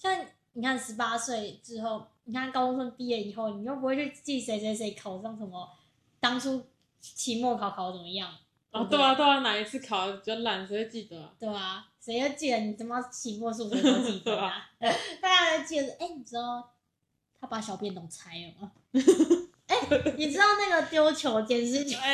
像你看18岁之后，你看高中生毕业以后，你又不会去记谁谁谁考上什么，当初期末考怎么样？ 对啊，哪一次考比较烂，谁会记得啊？ 对啊，谁会记得你他妈期末数学都记得啊？大家都记得，你知道他把小便桶拆了吗？你知道那个丢球监视器？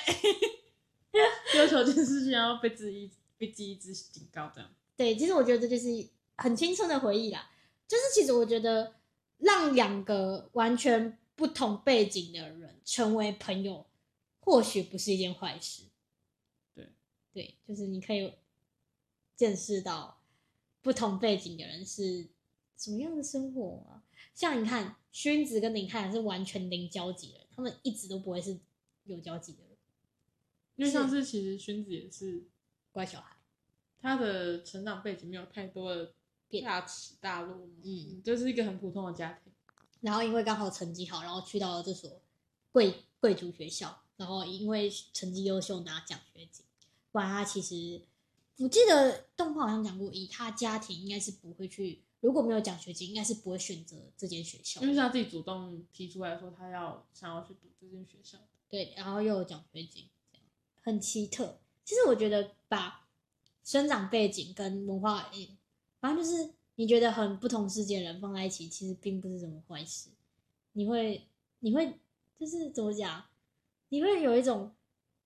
丢球监视器然后被记一支警告这样。 对，其实我觉得这就是很青春的回忆啦。就是其实我觉得让2个完全不同背景的人成为朋友，或许不是一件坏事。对，就是你可以见识到不同背景的人是什么样的生活啊。像你看，薰子跟林太阳是完全零交集的人，他们一直都不会是有交集的人。 因为像是其实薰子也是乖小孩， 他的成长背景没有太多的大起大落，就是一个很普通的家庭。 然后因为刚好成绩好，然后去到了这所贵族学校，然后因为成绩优秀拿奖学金。不然他其实我记得动画好像讲过，以他家庭应该是不会去，如果没有奖学金，应该是不会选择这间学校， 因为是他自己主动提出来说他想要去读这间学校。 对，然后又有奖学金，这样很奇特。其实我觉得把生长背景跟文化，反正就是你觉得很不同世界的人放在一起，其实并不是什么坏事。你会就是怎么讲？你会有一种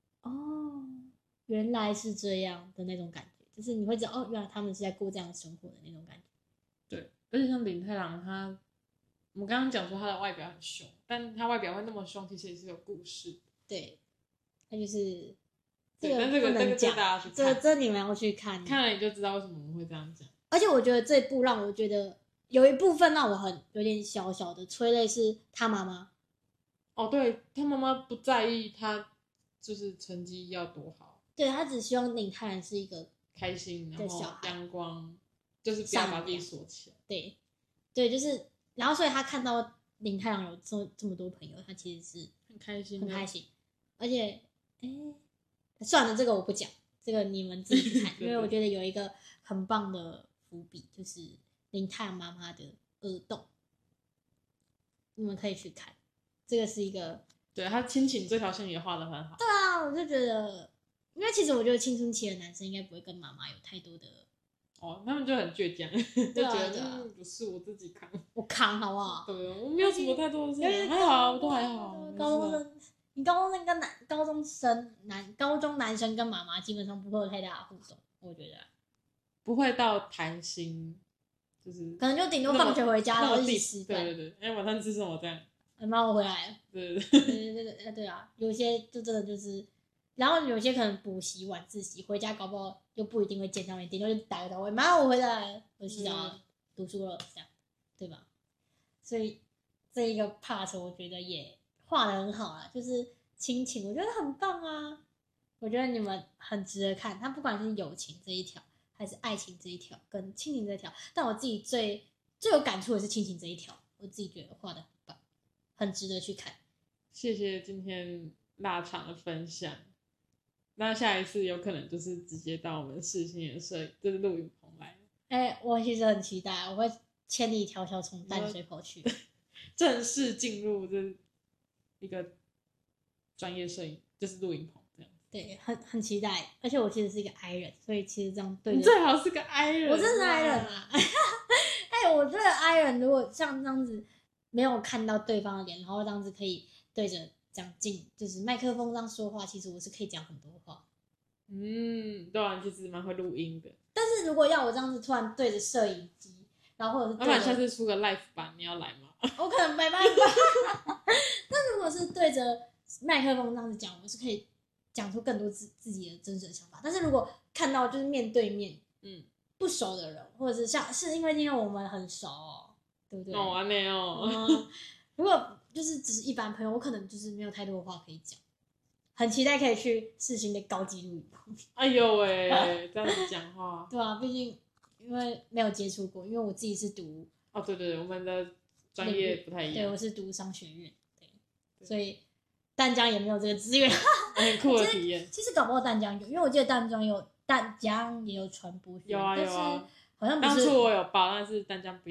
原来是这样的那种感觉，就是你会知道原来他们是在过这样的生活的那种感觉。 对，而且像林太郎我们刚刚讲说他的外表很凶，但他外表会那么凶，其实也是有故事。 对，他就是这个不能讲， 大家去看， 这你们要去看， 看了你就知道为什么我们会这样讲。 而且我觉得这部让我觉得有一部分让我有点小小的催泪，是他妈妈。 对，他妈妈不在意他就是成绩要多好。 对，他只希望林太郎是一个开心，然后阳光，就是不要把自己锁起来。 对，就是，然后所以他看到林太郎有这么多朋友，他其实是很开心， 而且，算了，这个我不讲，这个你们自己去看，因为我觉得有一个很棒的伏笔，就是林太郎妈妈的耳洞，你们可以去看，这个是一个， 对，他亲情这条线也画得很好。 对啊，我就觉得。因为其实我觉得青春期的男生应该不会跟妈妈有太多的他们就很倔强，就觉得不是我自己扛， 我扛好不好？ 对，我没有什么太多的事情，还好，我都还好。 高中生，你高中生跟高中男生跟妈妈基本上不会有太大的互动，我觉得不会到谈心，就是可能就顶多放学回家然后一起吃饭。 对，晚上吃什么这样？ 妈，我回来了。对啊，有些就真的就是。然后有些可能补习晚自习回家搞不好就不一定会见到面，顶多就打个招呼，妈我回来了，我洗澡了，读书了，这样对吧？所以这一个 part 我觉得也画得很好啦，就是亲情，我觉得很棒啊。我觉得你们很值得看，它不管是友情这一条，还是爱情这一条，跟亲情这一条，但我自己最有感触的是亲情这一条，我自己觉得画得很棒，很值得去看。 谢谢今天腊肠的分享。那下一次有可能就是直接到我们世新的就是录影棚来。 我其实很期待，我会千里迢迢从淡水跑去， 正式进入这一个专业摄影，就是录影棚这样。 对，很期待，而且我其实是一个 I 人，所以其实这样对你最好是个 I 人， 我真是 I 人啊！我觉得 I 人如果像这样子没有看到对方的脸，然后这样子可以对着讲就是麦克风这样说话，其实我是可以讲很多话。 对啊，其实蛮会录音的。 但是如果要我这样子突然对着摄影机，然后或者是老板下次出个 live 版，你要来吗？ 我可能没办法。那如果是对着麦克风这样子讲，我是可以讲出更多自己的真实的想法。但是如果看到就是面对面，不熟的人，或者是是因为我们很熟，对不对？ 没有。 如果就是只是一般朋友，我可能就是没有太多的话可以讲。很期待可以去世新的高级录影棚。 哎呦喂，这样子讲话。 对啊，毕竟因为没有接触过，因为我自己是读对，我们的专业不太一样。 对，我是读商学院，对，所以淡江也没有这个资源。 很酷的体验。 其实搞不好淡江有，因为我记得淡江也有传播学， 有啊， 但是好像不是。 当初我有报，但是淡江不